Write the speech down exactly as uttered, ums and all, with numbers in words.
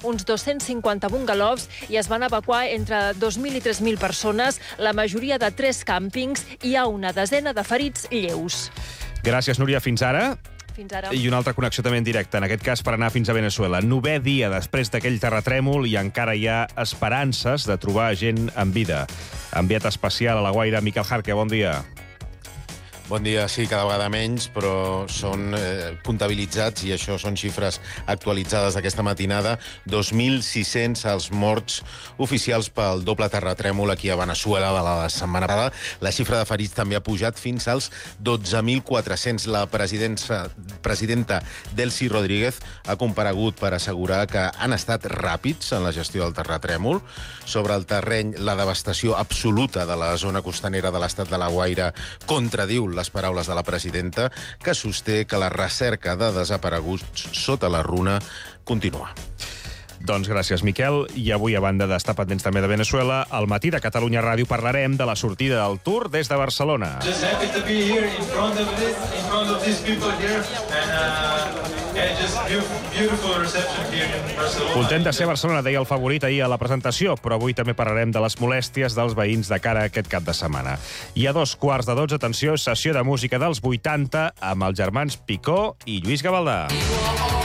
uns dos-cents cinquanta bungalows i es van evacuar entre dos mil i tres mil persones, la majoria de tres càmpings. Hi ha una desena de ferits lleus. Gràcies, Núria. Fins ara. Fins ara. I una altra connexió també en directe, en aquest cas per anar fins a Venezuela. Novè dia després d'aquell terratrèmol i encara hi ha esperances de trobar gent en vida. Enviat especial a La Guaira, Miquel Jarque, bon dia. Bon dia, sí, cada vegada menys, però són eh, comptabilitzats, i això són xifres actualitzades d'aquesta matinada, dos mil sis-cents els morts oficials pel doble terratrèmol aquí a Venezuela de la setmana passada. La xifra de ferits també ha pujat fins als dotze mil quatre-cents. La presidenta Delcy Rodríguez ha comparegut per assegurar que han estat ràpids en la gestió del terratrèmol. Sobre el terreny, la devastació absoluta de la zona costanera de l'estat de La Guaira contradiu les paraules de la presidenta, que sosté que la recerca de desapareguts sota la runa continua. Doncs gràcies, Miquel. I avui, a banda d'estar pendents també de Venezuela, al matí de Catalunya Ràdio parlarem de la sortida del Tour des de Barcelona. Just happy to be here in front of this, in front of these people here, and uh, yeah, just beautiful reception here in Barcelona. Content de ser a Barcelona, deia el favorit ahir a la presentació, però avui també parlarem de les molèsties dels veïns de cara a aquest cap de setmana. I a dos quarts de dotze, atenció, sessió de música dels vuitanta amb els germans Picó i Lluís Gavaldà.